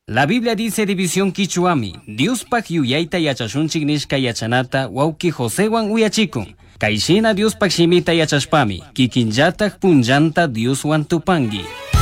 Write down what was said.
La Biblia dice división kichuami, Diospak yuyaita yachashunchik nishka yachanata wauki Josewan uyachikun. Kaishina Diospak shimita yachashpami, kikinllatak punllanta Dioswan tupangi.